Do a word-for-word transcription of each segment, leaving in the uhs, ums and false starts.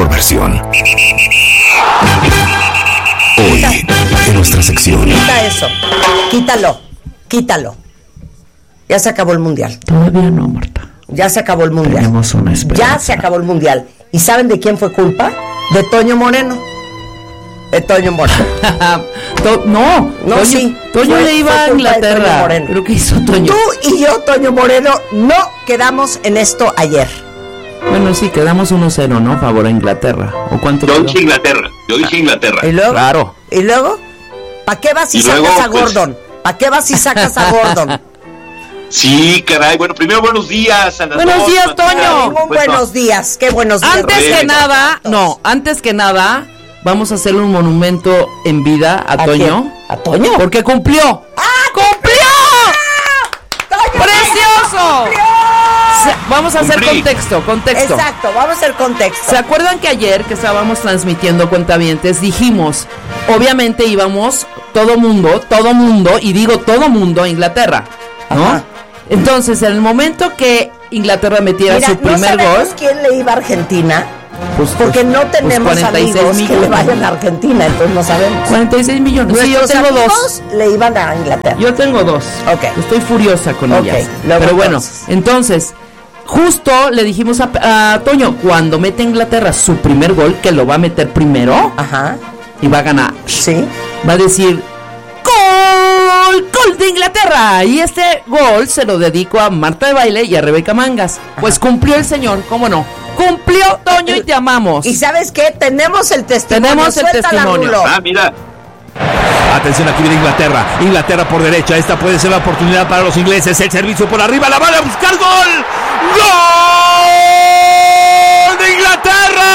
mejor versión. Hoy, en nuestra sección. Quita eso. Quítalo. Quítalo. Ya se acabó el mundial. Todavía no, Marta. Ya se acabó el mundial. Tenemos una esperanza. Ya se acabó el mundial. ¿Y saben de quién fue culpa? De Toño Moreno. De Toño Moreno. to- no, No, Toño, sí. Toño Fue- le iba fue a culpa de Toño Inglaterra. Moreno. ¿Pero qué hizo Toño? Tú y yo, Toño Moreno, no quedamos en esto ayer. Bueno, sí, quedamos uno cero, ¿no? Favor a Inglaterra. ¿O cuánto Yo quedó? dije Inglaterra, yo dije Inglaterra. ¿Y luego? Claro. ¿Y luego? ¿Para qué vas y, Y sacas luego, a pues- Gordon? ¿Para qué vas y sacas a Gordon? Sí, caray. Bueno, primero buenos días a las Buenos dos, días, Martina. Toño. Muy Pues, no. buenos días. Qué buenos días. Antes Roberto. que nada, no, antes que nada, vamos a hacerle un monumento en vida a, ¿A Toño. quién? ¿A Toño? Porque cumplió. ¡Ah, ¡Cumplió! Toño, ¡Precioso! cumplió! Se- Vamos a hacer Cumplí. contexto, contexto. Exacto, vamos a hacer contexto. ¿Se acuerdan que ayer que estábamos transmitiendo cuentavientes dijimos, obviamente íbamos todo mundo, todo mundo, y digo todo mundo a Inglaterra, ¿no? Ajá. Entonces, en el momento que Inglaterra metiera Mira, su no primer sabemos gol, quién le iba a Argentina, pues, porque pues- no pues tenemos cuarenta y seis amigos que le millones. vayan a Argentina, entonces no sabemos. cuarenta y seis millones. Sí, yo Nuestros tengo amigos dos. le iban a Inglaterra. Yo tengo dos. Ok. Estoy furiosa con Ok, ellas. luego Pero bueno, entonces. entonces, justo le dijimos a, a Toño, cuando mete Inglaterra su primer gol, que lo va a meter primero Ajá, y va a ganar, sí. va a decir ¡Gol! ¡Gol de Inglaterra! Y este gol se lo dedico a Marta de Baile y a Rebeca Mangas. Pues cumplió el señor, ¿cómo no? Cumplió, Toño, y te amamos. ¿Y sabes qué? Tenemos el testimonio. Tenemos el Suéltala, testimonio. Rulo. Ah, mira. Atención, aquí viene Inglaterra. Inglaterra por derecha. Esta puede ser la oportunidad para los ingleses. El servicio por arriba. La van a buscar. ¡Gol! ¡Gol de Inglaterra!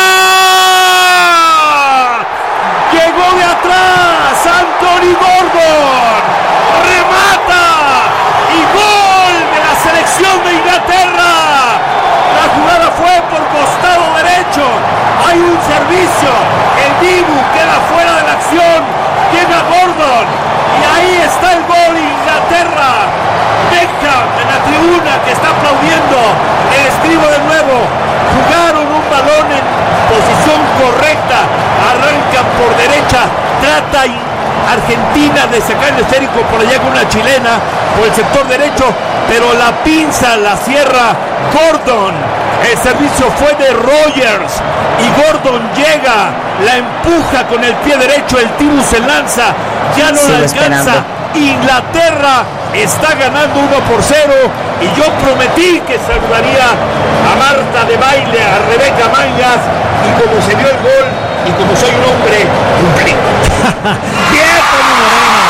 Llegó de atrás Anthony Gordon. Remata. Y gol de la selección de Inglaterra. La jugada fue por costado derecho. Hay un servicio. El Dibu queda fuera de la acción. Llega Gordon. Y ahí está el gol de Inglaterra. Beckham en la tribuna que está aplaudiendo. Le escribo de nuevo. Jugaron un balón en posición correcta. Arrancan por derecha. Trata y Argentina de sacar el esférico por allá con una chilena por el sector derecho, pero la pinza la cierra Gordon. El servicio fue de Rogers y Gordon llega, la empuja con el pie derecho, el Dibu se lanza, ya no Sigo la alcanza. esperando. Inglaterra está ganando uno por cero y yo prometí que saludaría a Marta de Baile, a Rebeca Mangas, y como se dio el gol y como soy un hombre, cumplí. ¡Bien, Toño Moreno!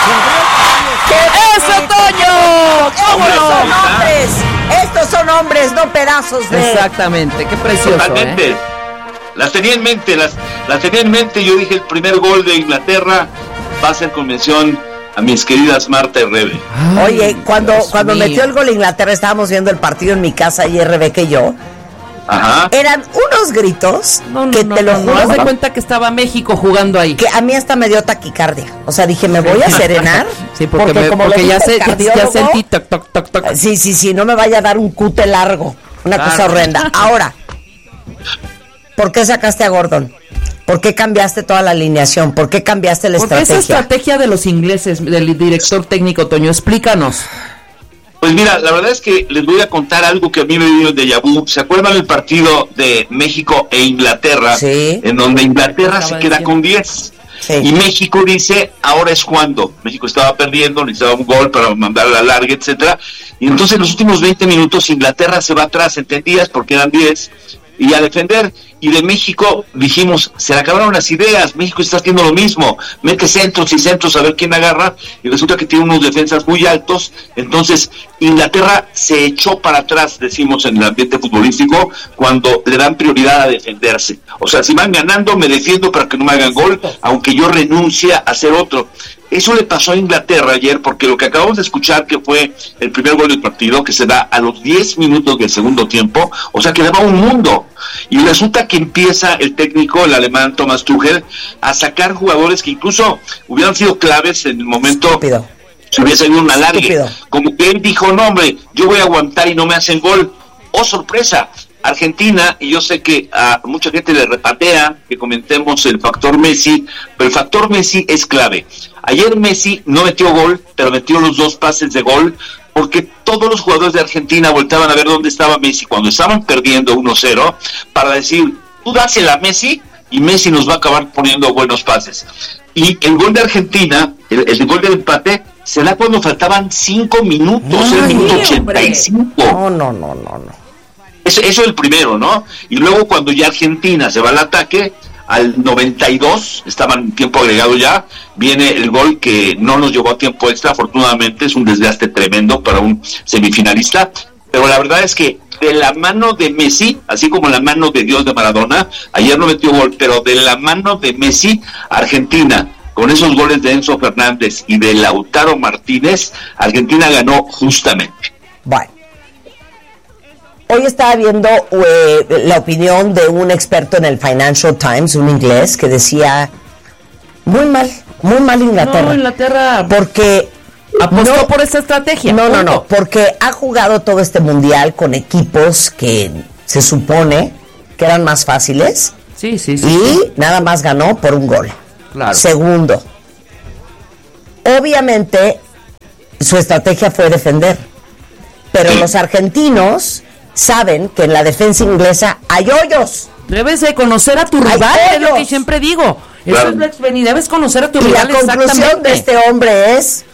¡Eso, Toño! ¿Cómo Estos son no? hombres. Estos son hombres, no pedazos de... Exactamente, qué precioso, Totalmente. ¿eh? Las tenía en mente, las, las tenía en mente. Yo dije el primer gol de Inglaterra va a ser con mención a mis queridas Marta y Rebe. Oye, cuando, Dios cuando mío. metió el gol Inglaterra, estábamos viendo el partido en mi casa y Rebeca y yo. Ajá. Eran unos gritos No, no, que no, te lo no, no, juro, haz de cuenta que estaba México jugando ahí. que a mí hasta me dio taquicardia. O sea, dije, me voy a serenar. Sí, porque, me- como lo porque ya, dice sé, el ya, ya cardiólogo, sentí toc, toc, toc, toc. Sí, sí, sí, no me vaya a dar un cute largo. Una Claro. cosa horrenda. Ahora, ¿por qué sacaste a Gordon? ¿Por qué cambiaste toda la alineación? ¿Por qué cambiaste la Porque esa estrategia? estrategia de los ingleses, del director técnico, Toño, explícanos. Pues mira, la verdad es que les voy a contar algo que a mí me dio el déjà vu. ¿Se acuerdan el partido de México e Inglaterra? Sí. En donde Inglaterra Estaba se queda diciendo. con diez. Sí. Y México dice, ahora es cuando. México estaba perdiendo, necesitaba un gol para mandar a la larga, etcétera. Y entonces en los últimos veinte minutos Inglaterra se va atrás, ¿entendías? Porque eran diez. Y a defender. Y de México dijimos, se le acabaron las ideas, México está haciendo lo mismo, mete centros y centros a ver quién agarra, y resulta que tiene unos defensas muy altos. Entonces Inglaterra se echó para atrás, decimos en el ambiente futbolístico, cuando le dan prioridad a defenderse. O sea, si van ganando, me defiendo para que no me hagan gol, aunque yo renuncie a hacer otro. Eso le pasó a Inglaterra ayer, porque lo que acabamos de escuchar, que fue el primer gol del partido, que se da a los diez minutos del segundo tiempo, o sea, que daba un mundo. Y resulta que empieza el técnico, el alemán Thomas Tuchel, a sacar jugadores que incluso hubieran sido claves en el momento. Estúpido. Se hubiera salido un alargue. Estúpido. Como que él dijo, no hombre, yo voy a aguantar y no me hacen gol. ¡Oh, sorpresa! Argentina, y yo sé que a mucha gente le repatea que comentemos el factor Messi, pero el factor Messi es clave. Ayer Messi no metió gol, pero metió los dos pases de gol, porque todos los jugadores de Argentina voltaban a ver dónde estaba Messi cuando estaban perdiendo uno cero, para decir, tú dásela a Messi, y Messi nos va a acabar poniendo buenos pases. Y el gol de Argentina, el, el gol del empate, se da cuando faltaban cinco minutos, Ay, el minuto ochenta y hombre. cinco. No, no, no, no, no. Eso, eso es el primero, ¿no? Y luego cuando ya Argentina se va al ataque, al noventa y dos, estaban en tiempo agregado ya, viene el gol que no nos llevó a tiempo extra, afortunadamente, es un desgaste tremendo para un semifinalista, pero la verdad es que de la mano de Messi, así como la mano de Dios de Maradona, ayer no metió gol, pero de la mano de Messi, Argentina, con esos goles de Enzo Fernández y de Lautaro Martínez, Argentina ganó justamente. Bueno. Hoy estaba viendo eh, la opinión de un experto en el Financial Times, un inglés, que decía, muy mal, muy mal Inglaterra. No, Inglaterra Porque apostó no, por esta estrategia. No, no, punto. no, porque ha jugado todo este mundial con equipos que se supone que eran más fáciles Sí, sí, sí. y sí. nada más ganó por un gol. Claro. Segundo, obviamente su estrategia fue defender, pero los argentinos saben que en la defensa inglesa hay hoyos. Debes de conocer a tu Hay rival, es lo que hoyos. siempre digo. Eso Claro. es lo exvenido. Debes conocer a tu Y la rival conclusión exactamente. de este hombre es,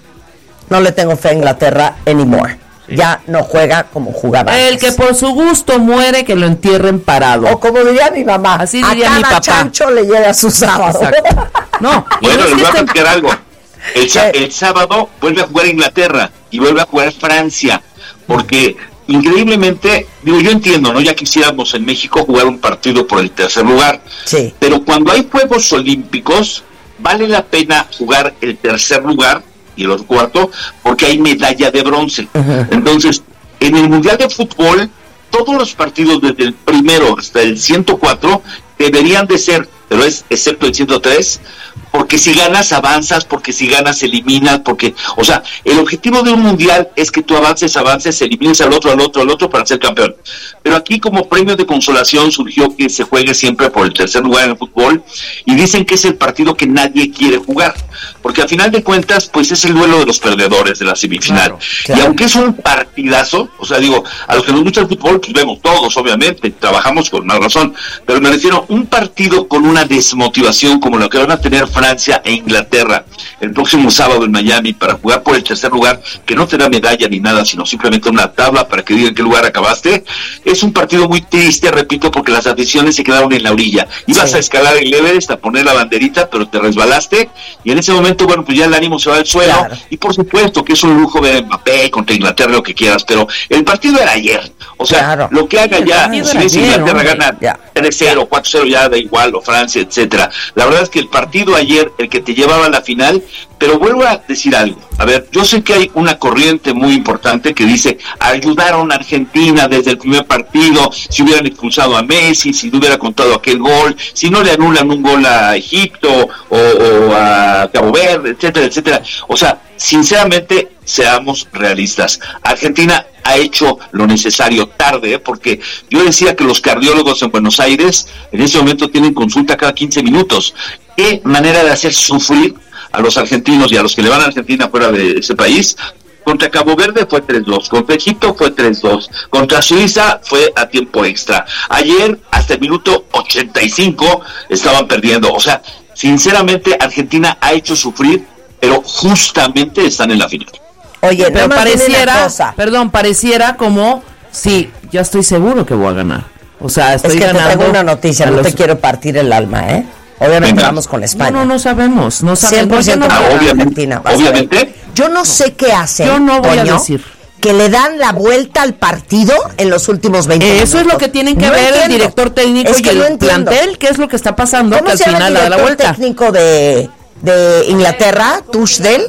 no le tengo fe a Inglaterra anymore. Sí. Ya no juega como jugaba El antes. que por su gusto muere, que lo entierren parado. O como diría mi mamá, Así a diría cada mi papá. chancho le llega su sábado. Exacto. No, y Bueno, no es les que voy a este- platicar algo. El, sa- ¿Qué? el sábado vuelve a jugar Inglaterra y vuelve a jugar Francia, porque increíblemente, digo, yo entiendo, ¿no? Ya quisiéramos en México jugar un partido por el tercer lugar, Sí. pero cuando hay Juegos Olímpicos, vale la pena jugar el tercer lugar y el otro cuarto, porque hay medalla de bronce. Ujú. Entonces, en el Mundial de Fútbol, todos los partidos desde el primero hasta el ciento cuatro deberían de ser, pero es excepto el ciento tres, porque si ganas avanzas, porque si ganas eliminas, porque, o sea, el objetivo de un mundial es que tú avances, avances, elimines al otro, al otro, al otro para ser campeón. Pero aquí como premio de consolación surgió que se juegue siempre por el tercer lugar en el fútbol y dicen que es el partido que nadie quiere jugar, porque al final de cuentas, pues es el duelo de los perdedores de la semifinal. Claro, claro. Y aunque es un partidazo, o sea, digo, a los que nos gusta el fútbol, pues vemos todos, obviamente, trabajamos con más razón, pero me refiero a un partido con una desmotivación como lo que van a tener Francia e Inglaterra el próximo sábado en Miami para jugar por el tercer lugar, que no te da medalla ni nada, sino simplemente una tabla para que digan en qué lugar acabaste. Es un partido muy triste, repito, porque las aficiones se quedaron en la orilla. Ibas Sí. a escalar el Everest, a poner la banderita, pero te resbalaste, y en ese momento, bueno, pues ya el ánimo se va al suelo, Claro. y por supuesto que es un lujo ver a Mbappé contra Inglaterra, lo que quieras, pero el partido era ayer. O sea, Claro. lo que haga El ya, partido si era ves ayer, Inglaterra hombre. gana Ya. tres cero, cuatro cero, ya da igual, o Francia, etcétera. La verdad es que el partido ayer, el que te llevaba a la final, pero vuelvo a decir algo. A ver, yo sé que hay una corriente muy importante que dice, ayudaron a Argentina desde el primer partido, si hubieran expulsado a Messi, si no hubiera contado aquel gol, si no le anulan un gol a Egipto o, o a Cabo Verde, etcétera, etcétera. O sea, sinceramente, seamos realistas. Argentina ha hecho lo necesario tarde, ¿eh? Porque yo decía que los cardiólogos en Buenos Aires en ese momento tienen consulta cada quince minutos. ¿Qué manera de hacer sufrir a los argentinos y a los que le van a Argentina fuera de ese país? Contra Cabo Verde fue tres dos, contra Egipto fue tres dos, contra Suiza fue a tiempo extra. Ayer, hasta el minuto ochenta y cinco, estaban perdiendo. O sea, sinceramente, Argentina ha hecho sufrir, pero justamente están en la final. Oye, Pero nada más dime una pareciera, cosa. perdón, pareciera como, sí, ya estoy seguro que voy a ganar. O sea, estoy Es que te ganando. traigo una noticia, a no los- te quiero partir el alma, ¿eh? Obviamente Venga. vamos con España. No, no, no sabemos, no sabemos. cien por ciento Yo no, Ah, para obviamente, Argentina. Vas a ver. obviamente. Yo no sé qué hacen, Yo no voy a Toño, decir. que le dan la vuelta al partido en los últimos veinte minutos. Eso es lo que tienen que No ver entiendo. el director técnico Es y que el no entiendo. plantel, qué es lo que está pasando, ¿Cómo que al se llama final el la da la director vuelta. técnico de, de Inglaterra, Tuchel?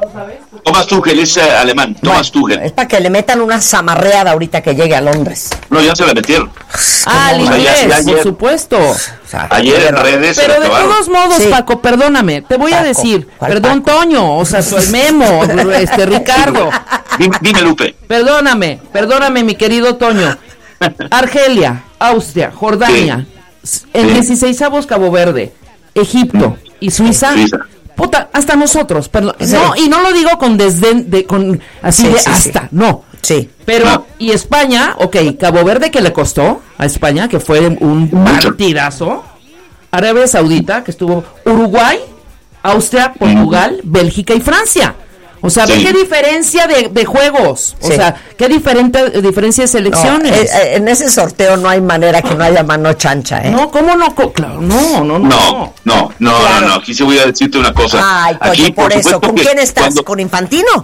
Thomas Tuchel es eh, alemán, Thomas Bueno, Tuchel. es para que le metan una zamarreada ahorita que llegue a Londres. No, ya se la metieron. Ah, el O sea, ya- inglés, ya por ayer- supuesto. O sea, Ayer en pero- redes se Pero la de acabaron. todos modos, Sí. Paco, perdóname, te voy a Paco, decir, ¿cuál perdón, Paco? Toño, o sea, soy Memo, este Ricardo. Dime, dime, Lupe. Perdóname, perdóname, mi querido Toño. Argelia, Austria, Jordania, sí. en sí. dieciseisavos Cabo Verde, Egipto mm. y Suiza. Suiza. Puta, hasta nosotros, perdón. Sí. No, y no lo digo con desdén, de, con así sí, de sí, hasta, sí. no. Sí. Pero, no. y España, ok, Cabo Verde que le costó a España, que fue un partidazo. Arabia Saudita, que estuvo Uruguay, Austria, Portugal, mm. Bélgica y Francia. O sea, sí. ve qué diferencia de, de juegos. O sí. sea, qué diferente diferencia de selecciones. No, eh, en ese sorteo no hay manera que no haya mano chancha, ¿eh? No, ¿cómo no? Claro, no, no, no. No, no, no, claro. no, no. Aquí sí voy a decirte una cosa. Ay, Toño, Aquí, por, por eso. ¿Con quién estás? Cuando... ¿Con Infantino?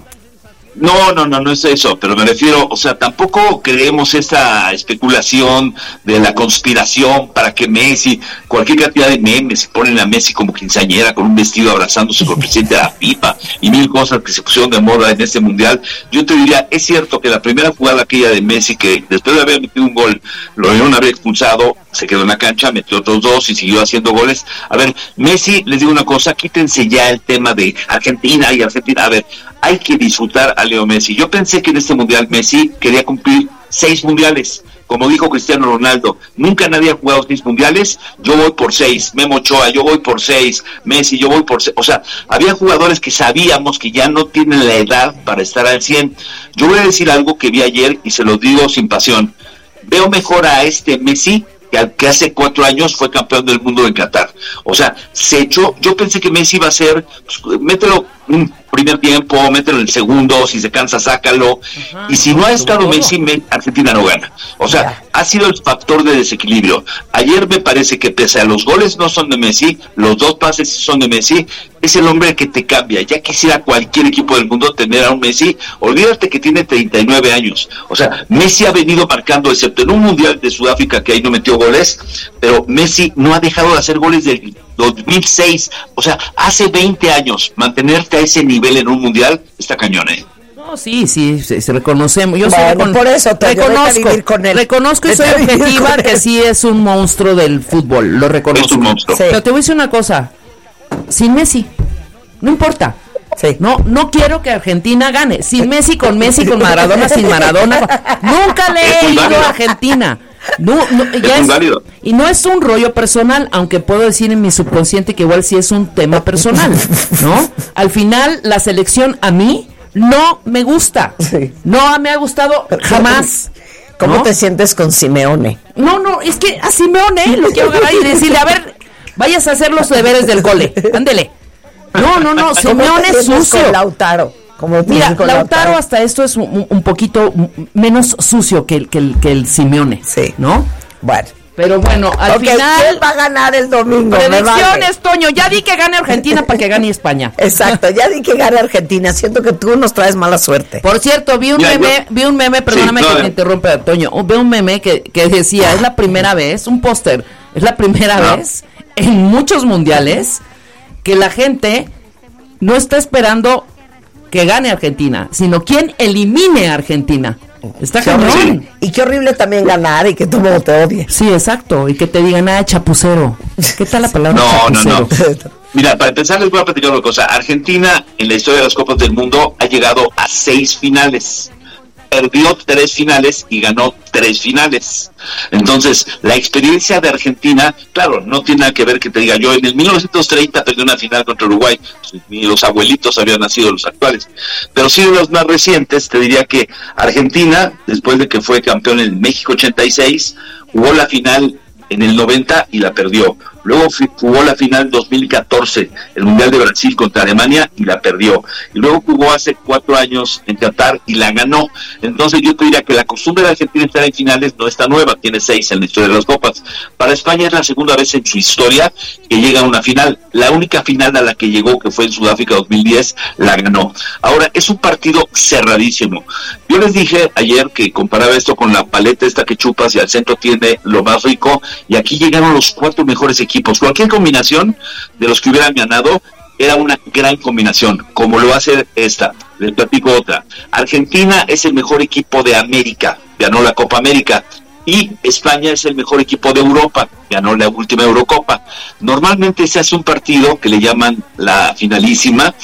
No, no, no, no es eso, pero me refiero, o sea, tampoco creemos esta especulación de la conspiración para que Messi, cualquier cantidad de memes, se ponen a Messi como quinceañera con un vestido abrazándose con el presidente de la FIFA y mil cosas que se pusieron de moda en este mundial. Yo te diría, es cierto que la primera jugada aquella de Messi, que después de haber metido un gol, lo debieron haber expulsado, se quedó en la cancha, metió otros dos y siguió haciendo goles. A ver, Messi, les digo una cosa, quítense ya el tema de Argentina y Argentina. A ver, hay que disfrutar a Leo Messi. Yo pensé que en este mundial Messi quería cumplir seis mundiales, como dijo Cristiano Ronaldo. Nunca nadie ha jugado seis mundiales. Yo voy por seis. Memo Ochoa, yo voy por seis. Messi, yo voy por seis. O sea, había jugadores que sabíamos que ya no tienen la edad para estar al cien. Yo voy a decir algo que vi ayer y se lo digo sin pasión. Veo mejor a este Messi que al que hace cuatro años fue campeón del mundo en Qatar. O sea, se echó. Yo pensé que Messi iba a ser, pues, mételo un primer tiempo, mételo en el segundo, si se cansa, sácalo. Ajá, y si no ha estado Messi, Argentina no gana. O sea, ya. ha sido el factor de desequilibrio. Ayer me parece que pese a los goles no son de Messi, los dos pases son de Messi, es el hombre que te cambia. Ya quisiera cualquier equipo del mundo tener a un Messi. Olvídate que tiene treinta y nueve años. O sea, Messi ha venido marcando, excepto en un mundial de Sudáfrica que ahí no metió goles, pero Messi no ha dejado de hacer goles del dos mil seis. O sea, hace veinte años mantenerte a ese nivel en un mundial está cañón, ¿eh? No, sí, sí, se, se reconocemos. Yo bueno, recon- por eso te reconozco, con él. reconozco y soy objetiva que sí es un monstruo del fútbol, lo reconozco. Es un monstruo. Sí. Pero te voy a decir una cosa, sin Messi, no importa. Sí. No, no quiero que Argentina gane. Sin Messi, con Messi, con Maradona, sin Maradona. Nunca le he ido a Argentina. No, no, ya es, es y no es un rollo personal, aunque puedo decir en mi subconsciente que igual sí es un tema personal, ¿no? Al final, la selección a mí no me gusta. Sí. No me ha gustado jamás. ¿Cómo ¿no? te sientes con Simeone? No, no, es que a Simeone lo quiero agarrar y decirle, a ver, vayas a hacer los deberes del cole, ándele. No, no, no, Simeone es sucio. Con Lautaro. Como Mira, Lautaro, Lautaro hasta esto es un, un poquito menos sucio que el, que el, que el Simeone, sí. ¿no? Bueno. Pero bueno, al okay, final... ¿quién va a ganar el domingo? Predicciones, Toño, ya di que gane Argentina para que gane España. Exacto, ya di que gane Argentina. Siento que tú nos traes mala suerte. Por cierto, vi un ya, meme, yo... vi un meme, perdóname sí, no, que me interrumpa, Toño. Vi un meme que, que decía, es la primera vez, un póster, es la primera no. vez en muchos mundiales que la gente no está esperando que gane Argentina, sino quien elimine a Argentina. Está cañón. Y qué horrible también ganar y que todo mundo te odie. Sí, exacto. Y que te digan, ah, chapucero. ¿Qué tal la palabra no, chapucero? No, no, Mira, para empezar les voy a platicar una cosa. Argentina, en la historia de las Copas del Mundo, ha llegado a seis finales. Perdió tres finales y ganó tres finales. Entonces, la experiencia de Argentina, claro, no tiene nada que ver que te diga yo, en el mil novecientos treinta perdió una final contra Uruguay, ni los abuelitos habían nacido los actuales, pero sí de los más recientes, te diría que Argentina, después de que fue campeón en México ochenta y seis, jugó la final en el noventa y la perdió. Luego jugó la final dos mil catorce, el Mundial de Brasil contra Alemania, y la perdió. Y luego jugó hace cuatro años en Qatar y la ganó. Entonces yo te diría que la costumbre de Argentina de estar en finales no está nueva, tiene seis en la historia de las Copas. Para España es la segunda vez en su historia que llega a una final. La única final a la que llegó, que fue en Sudáfrica dos mil diez, la ganó. Ahora, es un partido cerradísimo. Yo les dije ayer que comparaba esto con la paleta esta que chupas y al centro tiene lo más rico, y aquí llegaron los cuatro mejores equipos. Cualquier combinación de los que hubieran ganado era una gran combinación, como lo hace esta. Les platico otra. Argentina es el mejor equipo de América, ganó la Copa América, y España es el mejor equipo de Europa, ganó la última Eurocopa. Normalmente se hace un partido que le llaman la finalísima,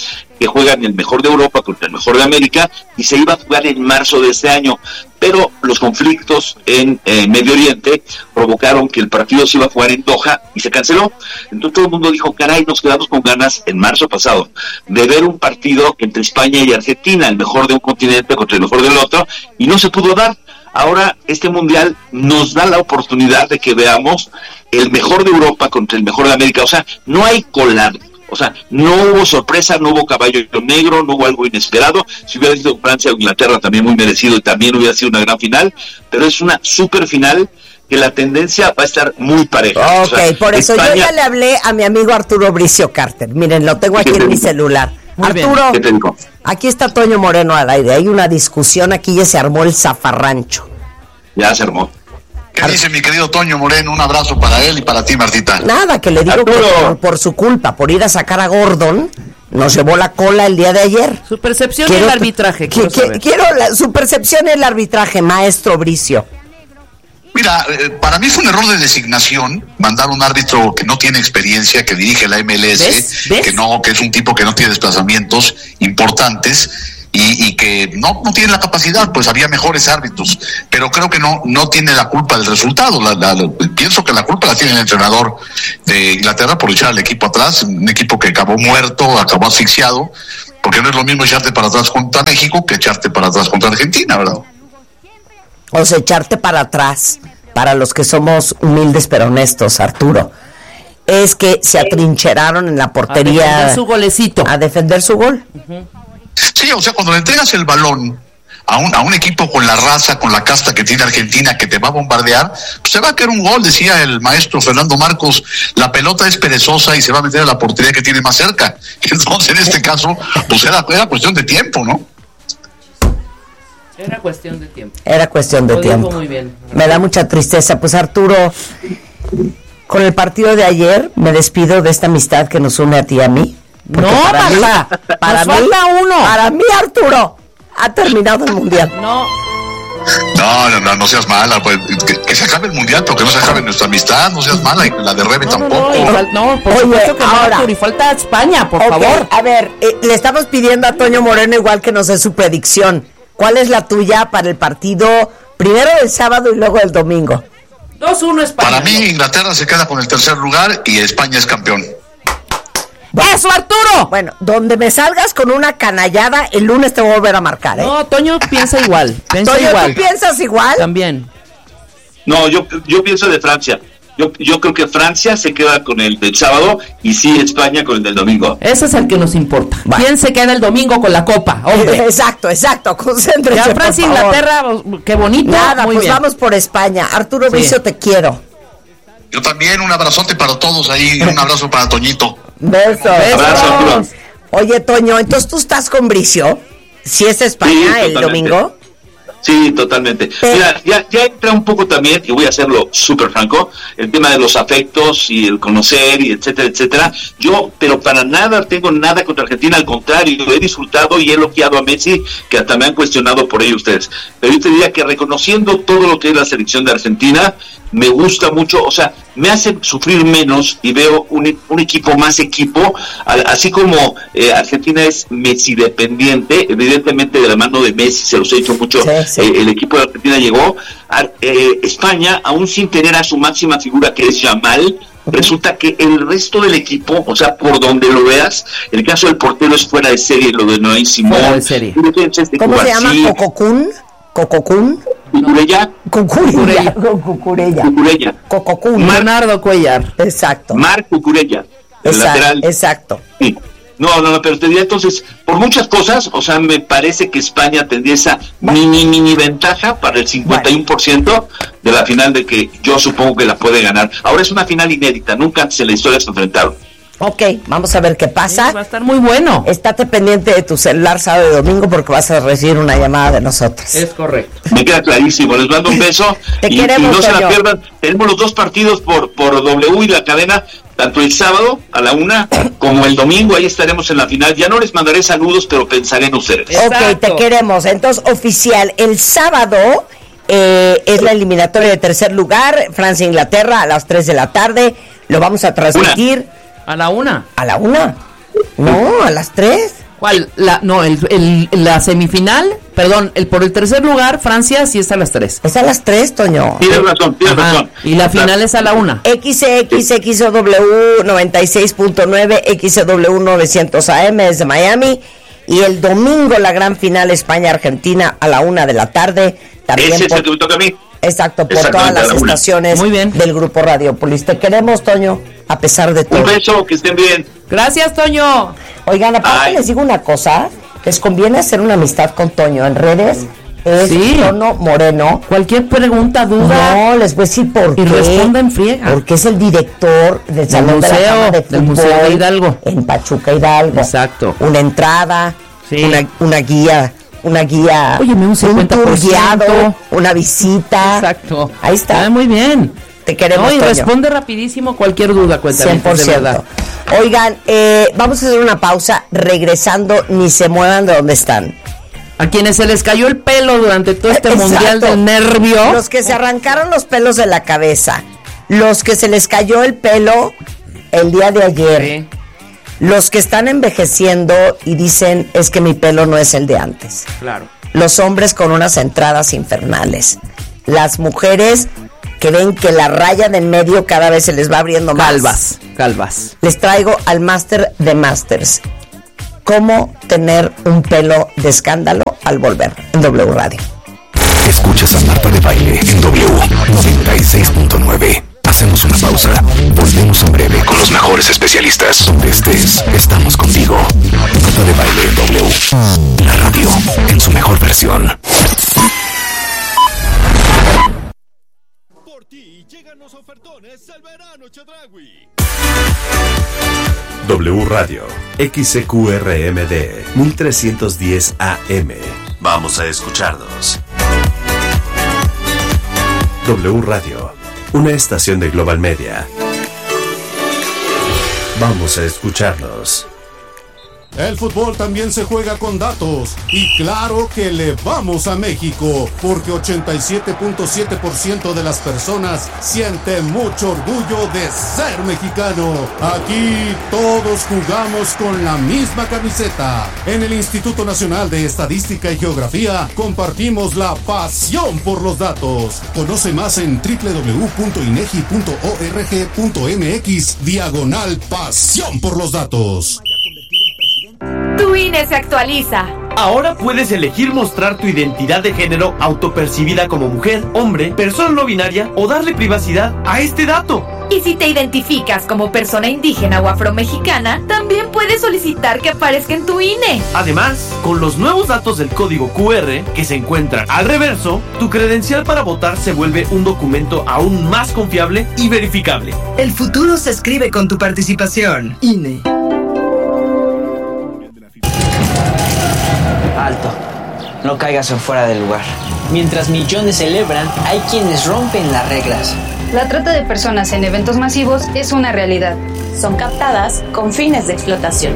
que juegan el mejor de Europa contra el mejor de América, y se iba a jugar en marzo de este año, pero los conflictos en eh, Medio Oriente provocaron que el partido se iba a jugar en Doha y se canceló. Entonces todo el mundo dijo, caray, nos quedamos con ganas en marzo pasado de ver un partido entre España y Argentina, el mejor de un continente contra el mejor del otro, y no se pudo dar. Ahora este mundial nos da la oportunidad de que veamos el mejor de Europa contra el mejor de América. O sea, no hay colar. O sea, no hubo sorpresa, no hubo caballo negro, no hubo algo inesperado. Si hubiera sido Francia o Inglaterra, también muy merecido, y también hubiera sido una gran final, pero es una super final que la tendencia va a estar muy pareja. Ok, o sea, por eso España... yo ya le hablé a mi amigo Arturo Bricio Carter. Miren, lo tengo aquí en mi celular. Muy Arturo, bien. aquí está Toño Moreno al aire. Hay una discusión aquí, ya se armó el zafarrancho. Ya se armó. ¿Qué dice mi querido Toño Moreno? Un abrazo para él y para ti, Martita. Nada, que le digo Arturo. que por, por su culpa, por ir a sacar a Gordon, nos llevó la cola el día de ayer. Su percepción Quiero- del arbitraje. que- quiero que- saber. quiero la- su percepción del arbitraje, maestro Bricio. Mira, eh, para mí fue un error de designación mandar un árbitro que no tiene experiencia, que dirige la M L S, ¿Ves? ¿Ves? que no, que es un tipo que no tiene desplazamientos importantes y, y que no, no tiene la capacidad. Pues había mejores árbitros, pero creo que no, no tiene la culpa del resultado. La, la- la- pienso que la culpa la tiene el entrenador de Inglaterra por echar al equipo atrás, un equipo que acabó muerto, acabó asfixiado, porque no es lo mismo echarte para atrás contra México que echarte para atrás contra Argentina, ¿verdad? O sea, echarte para atrás, para los que somos humildes pero honestos, Arturo, es que se atrincheraron en la portería A defender su golecito. a defender su gol. Sí, o sea, cuando le entregas el balón a un, a un equipo con la raza, con la casta que tiene Argentina, que te va a bombardear, pues se va a caer un gol, decía el maestro Fernando Marcos, la pelota es perezosa y se va a meter a la portería que tiene más cerca. Entonces, en este caso, pues era, era cuestión de tiempo, ¿no? Era cuestión de tiempo. Era cuestión de Lo dijo tiempo. muy bien. Me da mucha tristeza. Pues Arturo, con el partido de ayer me despido de esta amistad que nos une a ti y a mí. Porque No, para mí, Marta, para nos mí, falta uno. Para mí, Arturo, ha terminado el mundial. No, No, no, no, no seas mala, pues, que, que se acabe el mundial, pero que no se acabe nuestra amistad, no seas mala, y la de Rebe no, no, tampoco. no, y fal- no, por Oye, supuesto que no, ahora- Arturo, y falta España, por Ok, favor. a ver, eh, le estamos pidiendo a Toño Moreno igual que nos dé su predicción. ¿Cuál es la tuya para el partido primero del sábado y luego del domingo? dos uno España. Para mí, Inglaterra se queda con el tercer lugar y España es campeón. ¡Eso, Arturo! Bueno, donde me salgas con una canallada, el lunes te voy a volver a marcar, ¿eh? No, Toño piensa igual. Piensa Toño, igual. ¿tú piensas igual? También. No, yo, yo pienso de Francia. Yo, yo creo que Francia se queda con el del sábado y sí España con el del domingo. Ese es el que nos importa. Bueno. ¿Quién se queda el domingo con la copa? Hombre. Exacto, exacto, concéntrese, Ya por Francia, favor. Inglaterra, qué bonito. Nada, Muy pues bien. vamos por España. Arturo Sí. Bricio, te quiero. Yo también, un abrazote para todos ahí, y un abrazo para Toñito. Besos. Abrazo, Arturo. Oye, Toño, entonces tú estás con Bricio. Si es España Sí, el totalmente. domingo. Sí, totalmente. Pero- Mira, ya, ya entra un poco también, y voy a hacerlo súper franco, el tema de los afectos y el conocer y etcétera, etcétera. Yo, pero para nada tengo nada contra Argentina, al contrario, he disfrutado y he elogiado a Messi, que hasta me han cuestionado por ello ustedes. Pero yo te diría que reconociendo todo lo que es la selección de Argentina, me gusta mucho, o sea, me hace sufrir menos y veo un, un equipo más equipo, al- así como eh, Argentina es Messi dependiente, evidentemente de la mano de Messi, se los he dicho mucho, Sí, sí. eh, el equipo de Argentina llegó, a, eh, España, aún sin tener a su máxima figura que es Yamal, resulta que el resto del equipo, o sea, por donde lo veas, el caso del portero es fuera de serie, lo de Noé Simón, Fuera de serie. ¿Cómo se llama? ¿Cococún? ¿Cococún? Cucurella, Cucurella. Cucurella. Cucurella, Cococún. Leonardo Cuellar. Exacto. Mar Cucurella, el Exacto, lateral. exacto. Sí. No, no, no, pero te diría entonces, por muchas cosas, o sea, me parece que España tendría esa mini, mini ventaja para el cincuenta y uno por ciento de la final, de que yo supongo que la puede ganar. Ahora es una final inédita, nunca antes en la historia se enfrentaron. Ok, vamos a ver qué Sí, pasa. va a estar muy bueno. Estate pendiente de tu celular sábado y domingo porque vas a recibir una llamada de nosotros. Es correcto. Me queda clarísimo, les mando un beso Te y, y queremos, no se la Toño. pierdan. Tenemos los dos partidos por, por W y la cadena, tanto el sábado a la una como el domingo, ahí estaremos en la final. Ya no les mandaré saludos, pero pensaré en ustedes. Ok, Exacto. te queremos. Entonces, oficial, el sábado eh, es la eliminatoria de tercer lugar, Francia-Inglaterra a las tres de la tarde. Lo vamos a transmitir A la una. a la una. No, a las tres. ¿Cuál? La, no, el, el, la semifinal, perdón, el por el tercer lugar, Francia sí está a las tres. Es a las tres, Toño. Tienes razón, tienes Ajá. razón. Y la final es a la una. X X X O W noventa y seis punto nueve, X O W novecientos A M desde Miami. Y el domingo la gran final España-Argentina a la una de la tarde. También Ese es por, el que me toca a mí. exacto, por Exactamente, todas las a la una. estaciones Muy bien. del Grupo Radiopolis. Te queremos, Toño, a pesar de todo. Un beso, que estén bien. Gracias, Toño. Oigan, aparte Ay. les digo una cosa, les conviene hacer una amistad con Toño en redes. Es Sí. Tono Moreno. Cualquier pregunta, duda. No, les voy a decir por Y qué. responda en friega. Porque es el director del Salón de la museo, Fama de del Fútbol Museo de Hidalgo. en Pachuca Hidalgo. Exacto. Una entrada, Sí. una, una guía, una guía, Óyeme, un cincuenta por tour ciento. guiado, una visita. Exacto. Ahí está. Ah, muy bien. Te queremos, No, y Toño. responde rapidísimo cualquier duda, cuéntame. cien por de ciento. verdad. Oigan, eh, vamos a hacer una pausa. Regresando, ni se muevan de donde están. A quienes se les cayó el pelo durante todo este Exacto. mundial del nervio. Los que se arrancaron los pelos de la cabeza, los que se les cayó el pelo el día de ayer, Sí. los que están envejeciendo y dicen es que mi pelo no es el de antes, Claro. los hombres con unas entradas infernales, las mujeres que ven que la raya de en medio cada vez se les va abriendo más. Calvas, calvas. Les traigo al máster de masters. Cómo tener un pelo de escándalo al volver en W Radio. Escuchas a Marta de Baile en W noventa y seis punto nueve. Hacemos una pausa. Volvemos en breve con los mejores especialistas. Donde estés, estamos contigo. Marta de Baile en W. La radio en su mejor versión. Por ti llegan los ofertones el verano Chedraui. W Radio, X C Q R M D, mil trescientos diez A M. Vamos a escucharnos. W Radio, una estación de Global Media. Vamos a escucharnos. El fútbol también se juega con datos y claro que le vamos a México porque ochenta y siete punto siete por ciento de las personas sienten mucho orgullo de ser mexicano. Aquí todos jugamos con la misma camiseta. En el Instituto Nacional de Estadística y Geografía compartimos la pasión por los datos. Conoce más en doble u doble u doble u punto inegi punto org punto mx diagonal pasión por los datos. Tu I N E se actualiza. Ahora puedes elegir mostrar tu identidad de género autopercibida como mujer, hombre, persona no binaria o darle privacidad a este dato. Y si te identificas como persona indígena o afromexicana, también puedes solicitar que aparezca en tu I N E. Además, con los nuevos datos del código Q R que se encuentran al reverso, tu credencial para votar se vuelve un documento aún más confiable y verificable. El futuro se escribe con tu participación. I N E. Alto, no caigas en fuera del lugar. Mientras millones celebran, hay quienes rompen las reglas. La trata de personas en eventos masivos es una realidad. Son captadas con fines de explotación.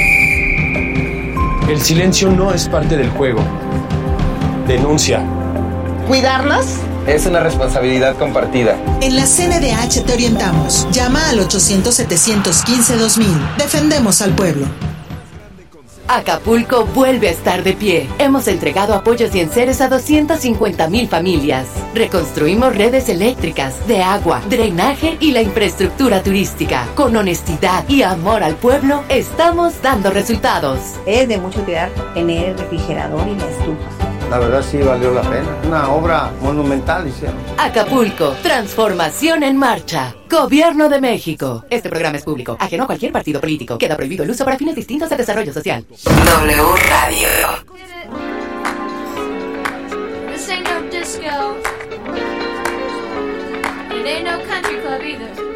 El silencio no es parte del juego. Denuncia. ¿Cuidarnos? Es una responsabilidad compartida. En la C N D H te orientamos. Llama al ochocientos, setecientos quince, dos mil. Defendemos al pueblo. Acapulco vuelve a estar de pie. Hemos entregado apoyos y enseres a doscientas cincuenta mil familias. Reconstruimos redes eléctricas, de agua, drenaje y la infraestructura turística. Con honestidad y amor al pueblo, estamos dando resultados. Es de mucha utilidad tener el refrigerador y la estufa. La verdad sí valió la pena. Una obra monumental hicieron. Acapulco, transformación en marcha. Gobierno de México. Este programa es público, ajeno a cualquier partido político. Queda prohibido el uso para fines distintos de desarrollo social. W Radio. This ain't no disco. It ain't no country club either.